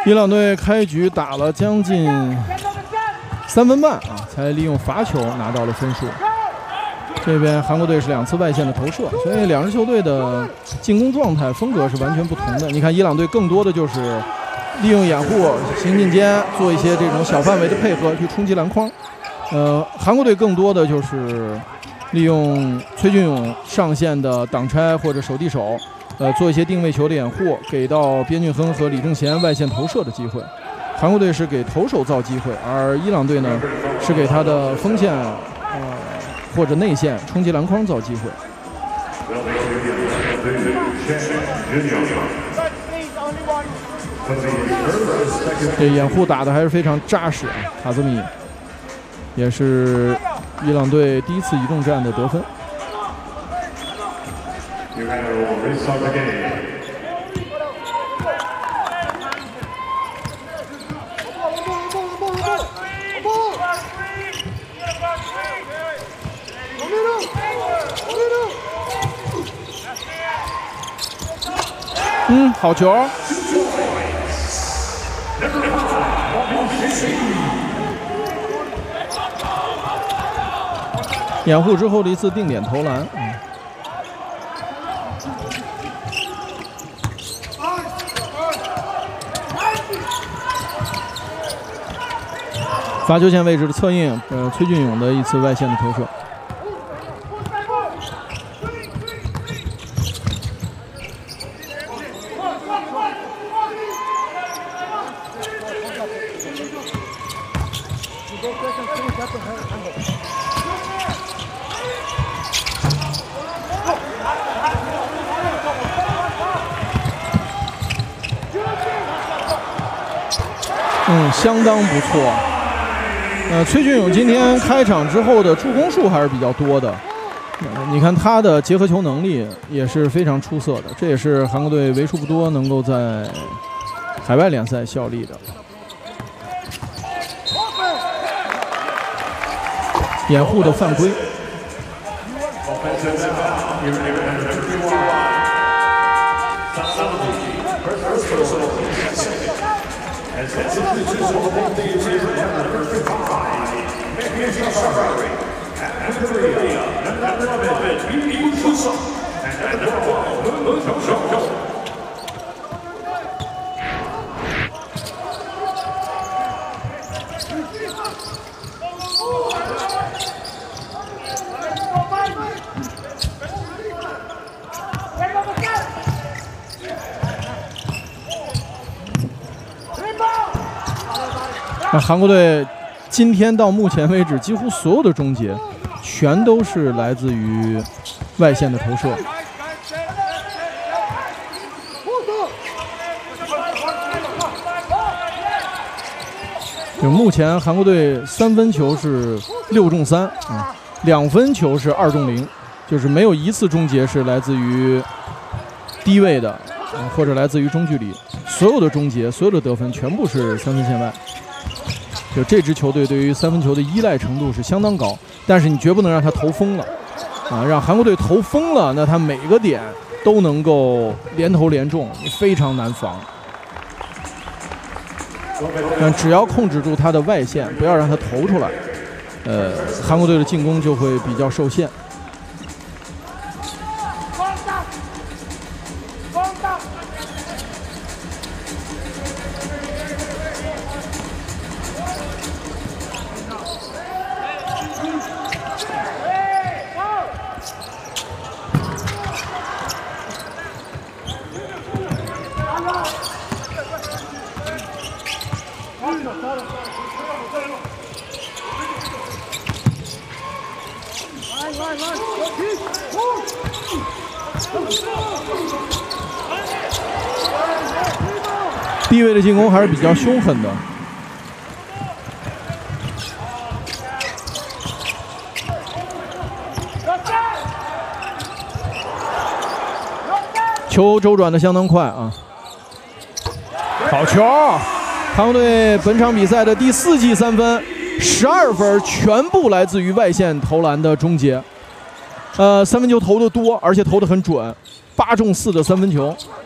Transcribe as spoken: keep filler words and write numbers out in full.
伊朗队开局打了将近三分半啊，才利用罚球拿到了分数。这边韩国队是两次外线的投射，所以两支球队的进攻状态风格是完全不同的。你看伊朗队更多的就是利用掩护、行进间做一些这种小范围的配合去冲击篮筐，呃，韩国队更多的就是利用崔俊勇上线的挡拆或者手递手。 呃，做一些定位球的掩护，给到边俊亨和李正贤外线投射的机会。韩国队是给投手造机会，而伊朗队呢是给他的锋线呃或者内线冲击篮筐造机会。这掩护打得还是非常扎实啊，卡兹米也是伊朗队第一次移动战的得分。 You will restart the game. Mm, 好球！掩护之后的一次定点投篮。嗯 罚球线位置的策应，呃，崔俊勇的一次外线的投射。嗯，相当不错。 呃，崔俊勇今天开场之后的助攻数还是比较多的，呃、你看他的结合球能力也是非常出色的，这也是韩国队为数不多能够在海外联赛效力的。掩护的犯规。那韩国队今天到目前为止，几乎所有的终结全都是来自于外线的投射。就目前韩国队三分球是六中三啊，两分球是二中零，就是没有一次终结是来自于低位的啊，或者来自于中距离。所有的终结，所有的得分全部是三分线外。 就这支球队对于三分球的依赖程度是相当高，但是你绝不能让他投疯了，啊，让韩国队投疯了，那他每个点都能够连投连中，非常难防。但只要控制住他的外线，不要让他投出来，呃，韩国队的进攻就会比较受限。 低位的进攻还是比较凶狠的。球周转的相当快啊！好球！韩国队本场比赛的第四记三分，十二分全部来自于外线投篮的终结。呃，三分球投的多，而且投的很准，八中四的三分球。